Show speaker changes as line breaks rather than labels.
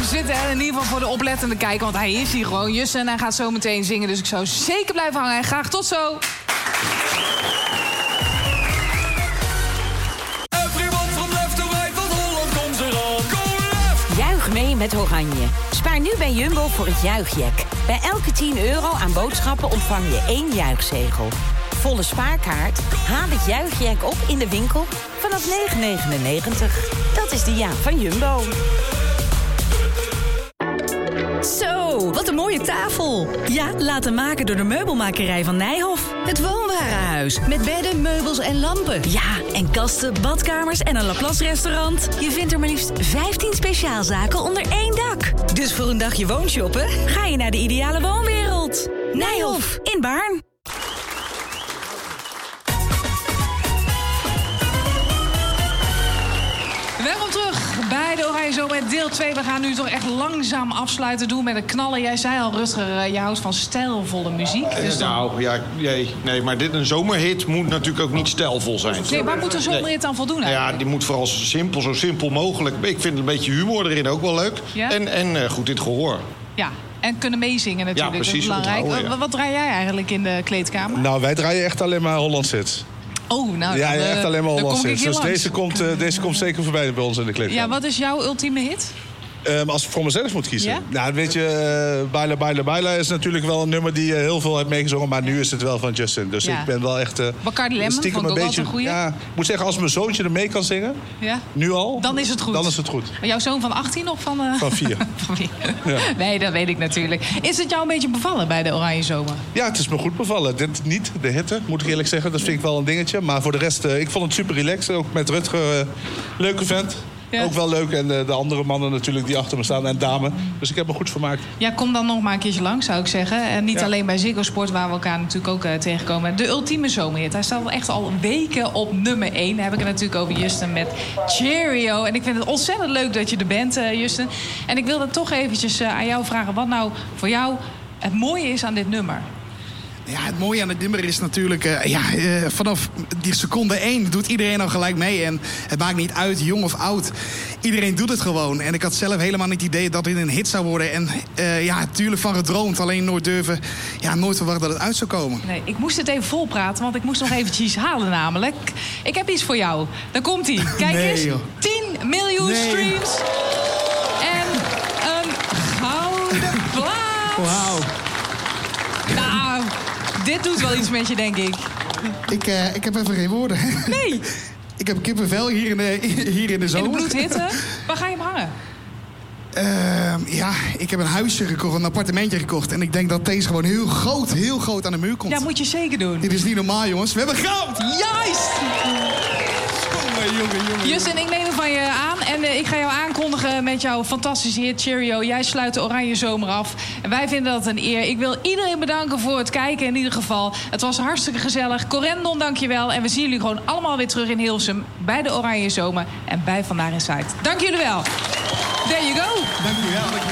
zitten. En in ieder geval voor de oplettende kijker, want hij is hier gewoon. Justin, en hij gaat zo meteen zingen, dus ik zou zeker blijven hangen. En graag tot zo.
Juich mee met Oranje. Spaar nu bij Jumbo voor het juichjack. Bij elke €10 aan boodschappen ontvang je 1 juichzegel. Volle spaarkaart? Haal het juichjack op in de winkel vanaf €9,99. Dat is de ja van Jumbo.
Zo, wat een mooie tafel. Ja, laten maken door de meubelmakerij van Nijhoff. Het woonwarenhuis, met bedden, meubels en lampen. Ja, en kasten, badkamers en een Laplace restaurant. Je vindt er maar liefst 15 speciaalzaken onder één dak. Dus voor een dagje woonshoppen ga je naar de ideale woonwereld. Nijhoff, in Baarn.
Welkom terug bij de Oranje Zomer met deel 2. We gaan nu toch echt langzaam afsluiten. Doen met een knallen. Jij zei al, Rutger, je houdt van stijlvolle muziek. Dus dan...
Nee, maar een zomerhit moet natuurlijk ook niet stijlvol zijn.
Nee, waar moet een zomerhit dan voldoen eigenlijk?
Ja, die moet vooral zo simpel mogelijk. Ik vind een beetje humor erin ook wel leuk.
Ja?
En goed in het gehoor.
Ja, en kunnen meezingen natuurlijk.
Ja, precies,
dat is belangrijk.
onthouden, ja.
Wat draai jij eigenlijk in de kleedkamer?
Nou, wij draaien echt alleen maar Hollands hits.
Oh, nou,
Ja, echt alleen maar Hollands hits. Dus
langs.
deze komt zeker voorbij bij ons in de kleedkamer.
Ja, wat is jouw ultieme hit?
Als ik voor mezelf moet kiezen.
Ja?
Nou, weet je, Baila Baila Baila is natuurlijk wel een nummer die heel veel heeft meegezongen. Maar nu is het wel van Justin. Dus
Ja.
ik ben wel echt...
Bacardi Lemon
stiekem
vond ik ook altijd een goeie.
Ja, ik moet zeggen, als mijn zoontje er mee kan zingen,
Ja?
nu al,
Dan is het goed.
Dan is het goed.
Maar jouw zoon van 18 of van...
Van 4.
Van 4.
Ja.
Nee, dat weet ik natuurlijk. Is het jou een beetje bevallen bij de Oranje Zomer?
Ja, het is me goed bevallen. Dit niet de hitte, moet ik eerlijk zeggen. Dat vind ik wel een dingetje. Maar voor de rest, ik vond het super relaxed. Ook met Rutger, leuke vent.
Ja.
Ook wel leuk. En de andere mannen natuurlijk die achter me staan. En dame. Dus ik heb me goed vermaakt.
Ja, kom dan nog maar een keertje langs, zou ik zeggen. En niet
Ja.
alleen bij Ziggo Sport, waar we elkaar natuurlijk ook tegenkomen. De ultieme zomerhit. Hij staat wel echt al weken op nummer 1. Daar heb ik het natuurlijk over Justin met Cheerio. En ik vind het ontzettend leuk dat je er bent, Justin. En ik wilde toch eventjes aan jou vragen... wat nou voor jou het mooie is aan dit nummer.
Ja, het mooie aan het nummer is natuurlijk... vanaf die seconde 1 doet iedereen al gelijk mee. En het maakt niet uit, jong of oud. Iedereen doet het gewoon. En ik had zelf helemaal niet het idee dat dit een hit zou worden. En natuurlijk van gedroomd. Alleen nooit durven... Ja, nooit verwacht dat het uit zou komen.
Nee, ik moest het even volpraten, want ik moest nog eventjes halen namelijk. Ik heb iets voor jou. Daar komt-ie. Kijk
Nee,
eens.
joh.
10 miljoen
Nee.
streams. En een gouden plaat.
Wauw.
Nou, dit doet wel iets met je, denk ik.
Ik heb even geen woorden.
Nee.
Ik heb kippenvel hier in de
In
zomer.
de bloedhitte. Waar ga je hem hangen?
Ik heb een huisje gekocht, een appartementje gekocht. En ik denk dat deze gewoon heel groot aan de muur komt.
Ja, moet je zeker doen.
Dit is niet normaal, jongens. We hebben goud!
Juist!
Jongen.
Justin, ik neem het van je aan. En ik ga jou aankondigen met jouw fantastische hit Cheerio. Jij sluit de Oranje Zomer af. En wij vinden dat een eer. Ik wil iedereen bedanken voor het kijken in ieder geval. Het was hartstikke gezellig. Corendon, dankjewel. En we zien jullie gewoon allemaal weer terug in Hilversum... bij de Oranje Zomer en bij Vandaag in Zuid. Dank jullie wel. There you go.
Dank u wel.